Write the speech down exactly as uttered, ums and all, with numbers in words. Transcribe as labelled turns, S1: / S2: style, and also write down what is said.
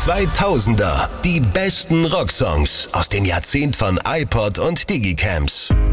S1: zweitausender. Die besten Rocksongs aus dem Jahrzehnt von iPod und Digicamps.